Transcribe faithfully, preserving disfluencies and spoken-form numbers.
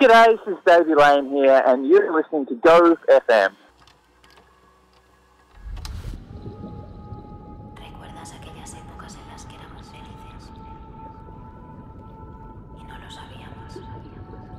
G'day, this is Davey Lane here, and you're listening to Go F M. ¿Recuerdas aquellas épocas en